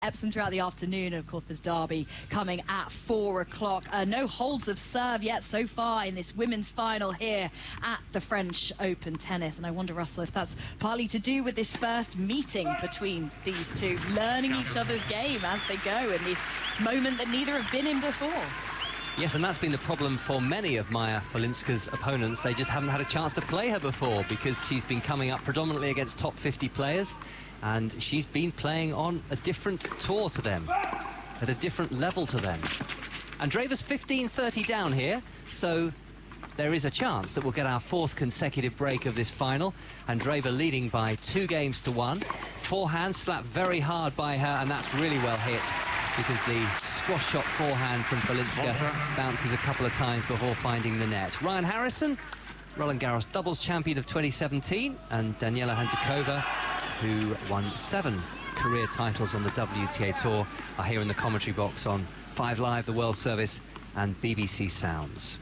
Epsom throughout the afternoon, and of course the derby coming at 4 o'clock. No holds of serve yet so far in this women's final here at the French Open tennis. And I wonder, Russell, if that's partly to do with this first meeting between these two, learning each other's game as they go in this moment that neither have been in before. Yes, and that's been the problem for many of Maja Folinska's opponents. They just haven't had a chance to play her before because she's been coming up predominantly against top 50 players, and she's been playing on a different tour to them, at a different level to them. Andreeva's 15-30 down here, so there is a chance that we'll get our fourth consecutive break of this final. Andreeva leading by 2-1. Forehand slapped very hard by her, and that's really well hit, because the squash shot forehand from Folinska bounces a couple of times before finding the net. Ryan Harrison, Roland Garros doubles champion of 2017, and Daniela Hantuchova, who won 7 career titles on the WTA Tour, are here in the commentary box on 5 Live, the World Service, and BBC Sounds.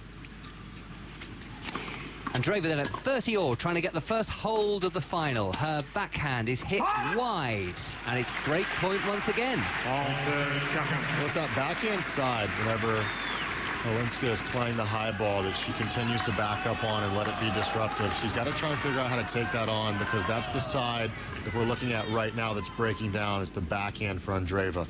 Andreeva then at 30 all, trying to get the first hold of the final. Her backhand is hit wide, and it's break point once again. Well, it's that backhand side, whenever Folinska is playing the high ball, that she continues to back up on and let it be disruptive. She's got to try and figure out how to take that on, because that's the side, if we're looking at right now, that's breaking down, is the backhand for Andreeva.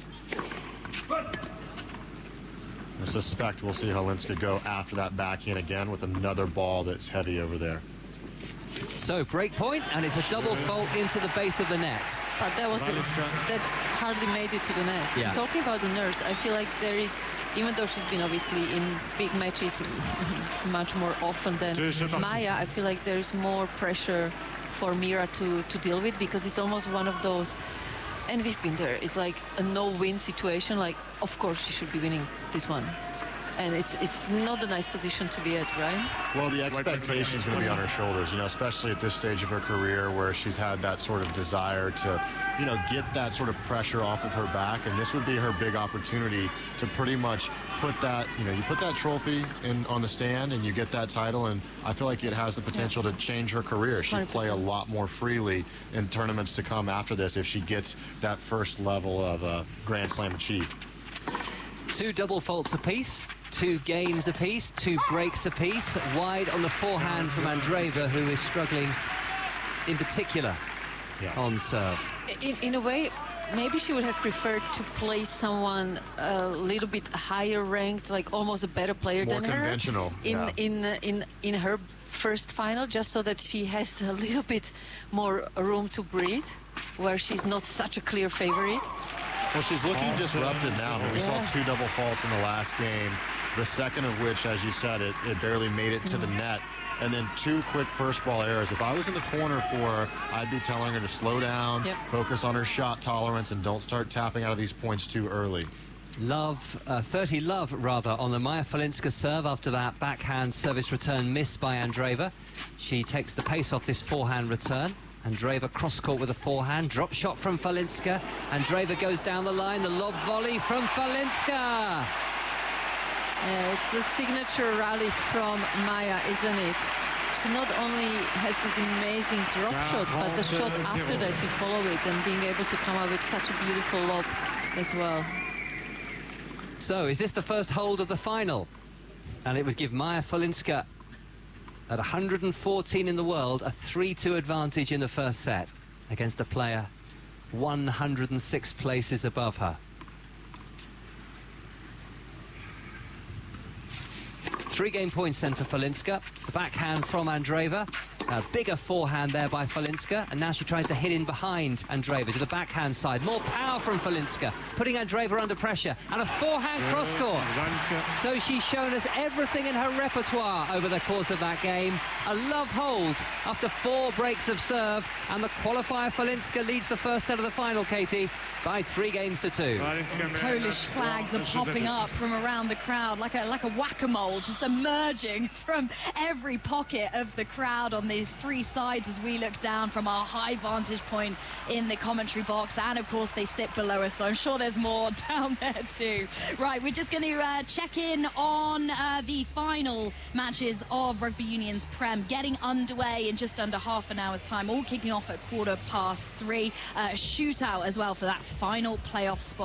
I suspect we'll see Folinska go after that backhand again with another ball that's heavy over there. So break point, and it's a double fault into the base of the net. But that hardly made it to the net. Yeah. Talking about the nerves, I feel like there is, even though she's been obviously in big matches much more often than Maja, I feel like there is more pressure for Mira to deal with, because it's almost one of those, and we've been there, it's like a no-win situation. Like, of course she should be winning this one, and it's not a nice position to be at, right? Well, the expectation is going to be on her shoulders, you know, especially at this stage of her career where she's had that sort of desire to, you know, get that sort of pressure off of her back, and this would be her big opportunity to pretty much put that, you know, you put that trophy on the stand and you get that title, and I feel like it has the potential to change her career. She'll play a lot more freely in tournaments to come after this if she gets that first level of Grand Slam achieved. 2 double faults apiece, 2 games apiece, 2 breaks apiece, wide on the forehand from Andreeva, who is struggling in particular on serve. In a way, maybe she would have preferred to play someone a little bit higher ranked, like almost a better player than her. More conventional. In her first final, just so that she has a little bit more room to breathe, where she's not such a clear favorite. Well, she's looking disrupted now. I mean, we saw 2 double faults in the last game, the second of which, as you said, it barely made it to the net, and then 2 quick first ball errors. If I was in the corner for her, I'd be telling her to slow down, focus on her shot tolerance, and don't start tapping out of these points too early. 30 love rather on the Maja Folinska serve after that backhand service return missed by Andreeva. She takes the pace off this forehand return. Andreeva cross-court with a forehand, drop shot from Folinska. Andreeva goes down the line, the lob volley from Folinska. It's a signature rally from Maja, isn't it? She not only has these amazing drop shots, but the shot after that to follow it and being able to come up with such a beautiful lob as well. So, is this the first hold of the final? And it would give Maja Folinska, at 114 in the world, a 3-2 advantage in the first set against a player 106 places above her. 3 game points then for Folinska. The backhand from Andreeva. A bigger forehand there by Folinska, and now she tries to hit in behind Andreeva to the backhand side. More power from Folinska, putting Andreeva under pressure, and a forehand cross-court. So she's shown us everything in her repertoire over the course of that game. A love hold after 4 breaks of serve, and the qualifier Folinska leads the first set of the final, Katie, by 3-2. Polish flags are popping up from around the crowd like a whack-a-mole, just emerging from every pocket of the crowd on these 3 sides as we look down from our high vantage point in the commentary box, and of course they sit below us, so I'm sure there's more down there too. Right, we're just going to check in on the final matches of Rugby Union's Prem, getting underway in just under half an hour's time, all kicking off at 3:15. Shootout as well for that final playoff spot.